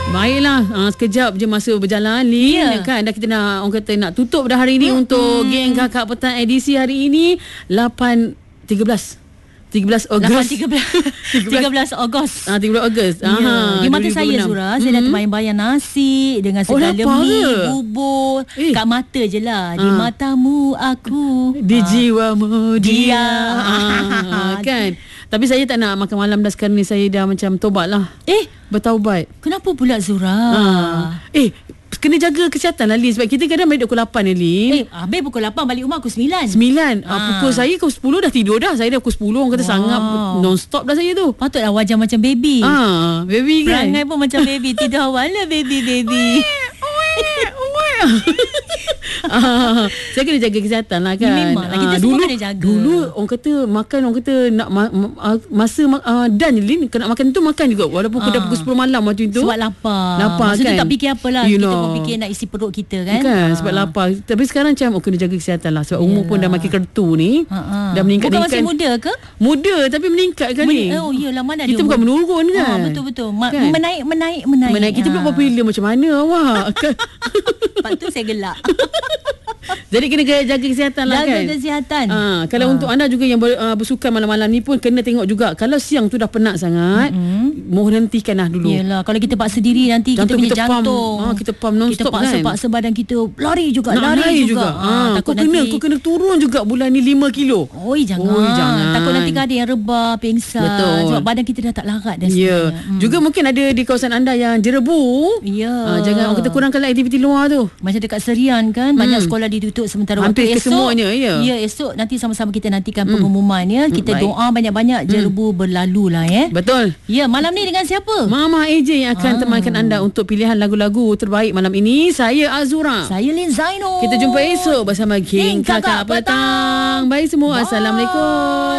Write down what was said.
Baiklah, sekejap je masa berjalan ni, kan, dah kita nak, orang kata nak tutup dah hari ni untuk geng Kakak Petang edisi hari ini 13 Ogos. 13 Ogos. 13 Ogos. Di mata saya, Zura, saya dah terbayang-bayang nasi dengan segala mie, bubur. Kat mata je lah. Di matamu aku, di jiwamu dia. Kan. Tapi saya tak nak makan malam dah sekarang ni. Saya dah macam tobat lah. Bertaubat. Kenapa pula, Zura? Kena jaga kesihatan lah, Lin. Sebab kita kadang balik pukul 8 ni, Lin. Habis pukul 8 balik rumah pukul 9. Pukul saya pukul 10 dah tidur dah. Saya dah pukul 10. Orang kata sangat non-stop dah saya tu. Patutlah wajah macam baby. Baby kan. Perangai pun macam baby. Tidur awal lah baby. Saya kena jaga kesihatan lah, kan. Memanglah, kita semua kena jaga. Dulu orang kata makan, orang kata nak masa dan Lin, nak makan tu makan juga walaupun dah pukul 10 malam waktu itu. Sebab lapar kan. Masa tu tak fikir apalah. Kita pun fikir nak isi perut kita, kan. Sebab lapar. Tapi sekarang macam kena jaga kesihatan lah. Sebab umur pun dah makin kertu ni. Dah meningkat. Bukan masih muda ke? Muda tapi meningkat kan ni. Yelah, mana kita bukan menurun, kan. Betul-betul, kan? Menaik. Kita pula popular macam mana awak. Lepas tu saya gelak. Jadi kena jaga kesihatan lah, kan. Jaga kesihatan. Kalau untuk anda juga yang bersukan malam-malam ni pun kena tengok juga. Kalau siang tu dah penat sangat, mohon hentikan lah dulu. Yelah, kalau kita paksa diri nanti kita punya jantung. Kita pump non-stop, kan. Kita paksa badan kita lari juga. Kau kena turun juga bulan ni 5 kilo. Jangan. Takut nanti ada yang rebah, pengsan. Betul. Sebab badan kita dah tak larat dah sebenarnya. Juga mungkin ada di kawasan anda yang jerebu. Jangan, orang kata kurangkanlah aktiviti luar tu. Macam dekat Serian, kan, banyak sekolah ditutup sementara hampir waktu. Kesemuanya. Esok nanti sama-sama kita nantikan pengumuman, ya. Kita doa banyak-banyak jerebu berlalu lah, ya. Betul. Malam ni dengan siapa? Mama AJ yang akan temankan anda untuk pilihan lagu-lagu terbaik malam ini. Saya Azura. Saya Lin Zainul. Kita jumpa esok bersama geng Kakak Petang. Bye semua. Assalamualaikum.